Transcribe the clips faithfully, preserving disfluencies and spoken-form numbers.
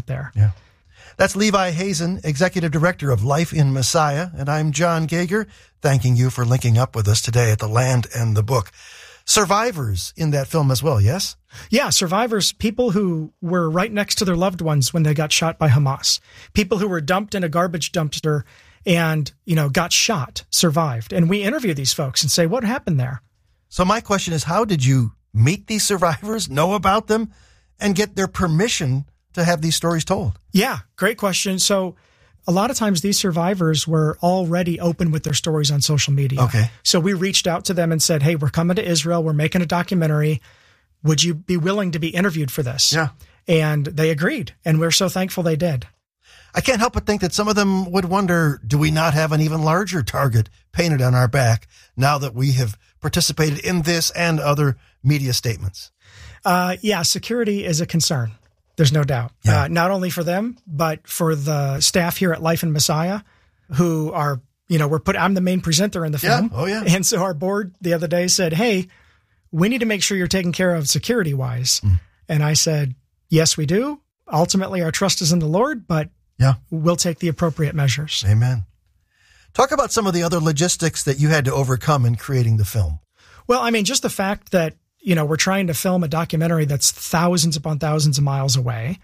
out there. Yeah. That's Levi Hazen, Executive Director of Life in Messiah, and I'm John Gager, thanking you for linking up with us today at The Land and the Book. Survivors in that film as well, yes? Yeah, survivors, people who were right next to their loved ones when they got shot by Hamas. People who were dumped in a garbage dumpster and, you know, got shot, survived. And we interview these folks and say, what happened there? So my question is, how did you meet these survivors, know about them, and get their permission to have these stories told? Yeah, great question. So a lot of times these survivors were already open with their stories on social media. Okay. So we reached out to them and said, hey, we're coming to Israel. We're making a documentary. Would you be willing to be interviewed for this? Yeah. And they agreed. And we're so thankful they did. I can't help but think that some of them would wonder, do we not have an even larger target painted on our back now that we have participated in this and other media statements? Uh, yeah, security is a concern. There's no doubt. Yeah. Uh, not only for them, but for the staff here at Life in Messiah who are, you know, we're put, I'm the main presenter in the film. Yeah. Oh, yeah. And so our board the other day said, hey, we need to make sure you're taken care of security wise. Mm. And I said, yes, we do. Ultimately, our trust is in the Lord, but yeah, we'll take the appropriate measures. Amen. Talk about some of the other logistics that you had to overcome in creating the film. Well, I mean, just the fact that, you know, we're trying to film a documentary that's thousands upon thousands of miles away.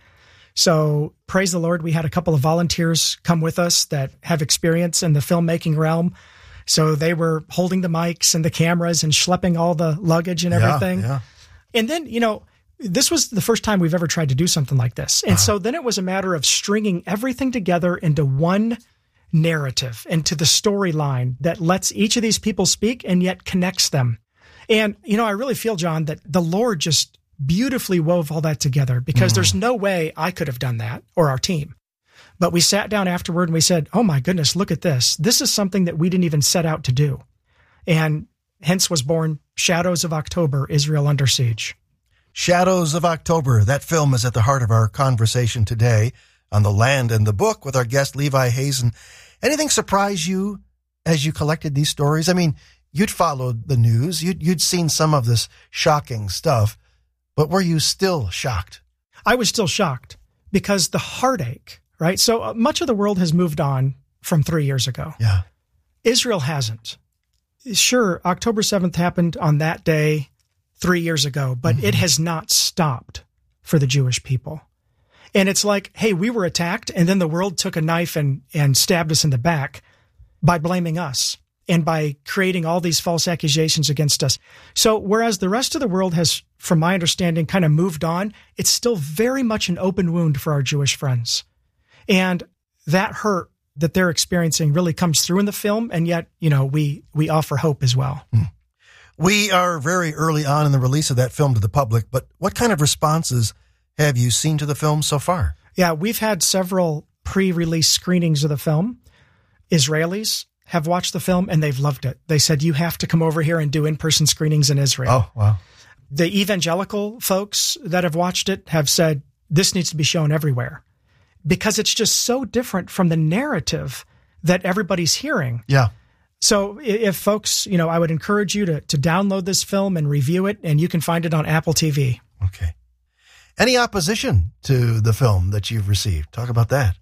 So praise the Lord, we had a couple of volunteers come with us that have experience in the filmmaking realm. So they were holding the mics and the cameras and schlepping all the luggage and everything. Yeah, yeah. And then, you know, this was the first time we've ever tried to do something like this. And uh-huh. so then it was a matter of stringing everything together into one narrative, into the storyline that lets each of these people speak and yet connects them. And, you know, I really feel, John, that the Lord just beautifully wove all that together because mm. there's no way I could have done that or our team. But we sat down afterward and we said, oh, my goodness, look at this. This is something that we didn't even set out to do. And hence was born Shadows of October, Israel Under Siege. Shadows of October. That film is at the heart of our conversation today on The Land and the Book with our guest, Levi Hazen. Anything surprise you as you collected these stories? I mean, you'd followed the news. You'd, you'd seen some of this shocking stuff, but were you still shocked? I was still shocked because the heartache, right? So much of the world has moved on from three years ago. Yeah. Israel hasn't. Sure, October seventh happened on that day three years ago, but mm-hmm. it has not stopped for the Jewish people. And it's like, hey, we were attacked, and then the world took a knife and, and stabbed us in the back by blaming us and by creating all these false accusations against us. So whereas the rest of the world has, from my understanding, kind of moved on, it's still very much an open wound for our Jewish friends. And that hurt that they're experiencing really comes through in the film, and yet, you know, we we offer hope as well. Hmm. We are very early on in the release of that film to the public, but what kind of responses have you seen to the film so far? Yeah, we've had several pre-release screenings of the film. Israelis have watched the film and they've loved it. They said, you have to come over here and do in-person screenings in Israel. Oh, wow. The evangelical folks that have watched it have said, this needs to be shown everywhere because it's just so different from the narrative that everybody's hearing. Yeah. So if folks, you know, I would encourage you to, to download this film and review it, and you can find it on Apple T V. Okay. Any opposition to the film that you've received? Talk about that.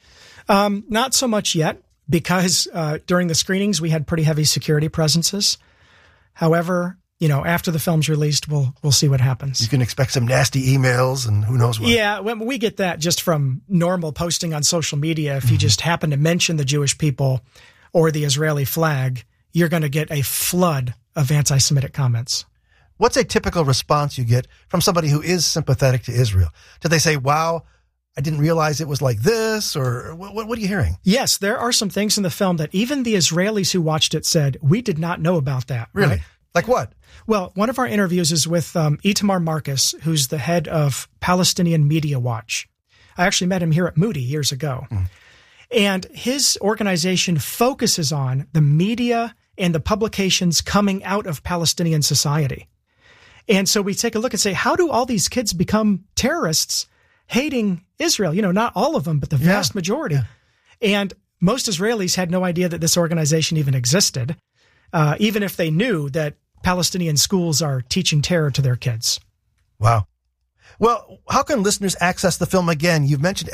Um, not so much yet, because uh, during the screenings, we had pretty heavy security presences. However, you know, after the film's released, we'll we'll see what happens. You can expect some nasty emails and who knows what. Yeah, we get that just from normal posting on social media. If mm-hmm. you just happen to mention the Jewish people or the Israeli flag, you're going to get a flood of anti-Semitic comments. What's a typical response you get from somebody who is sympathetic to Israel? Do they say, wow, I didn't realize it was like this? Or what, what are you hearing? Yes, there are some things in the film that even the Israelis who watched it said, we did not know about that. Really? Right? Like what? Well, one of our interviews is with um, Itamar Marcus, who's the head of Palestinian Media Watch. I actually met him here at Moody years ago. Mm. And his organization focuses on the media and the publications coming out of Palestinian society. And so we take a look and say, how do all these kids become terrorists hating Israel? You know, not all of them, but the yeah. vast majority. Yeah. And most Israelis had no idea that this organization even existed, uh, even if they knew that Palestinian schools are teaching terror to their kids. Wow. Well, how can listeners access the film again? You've mentioned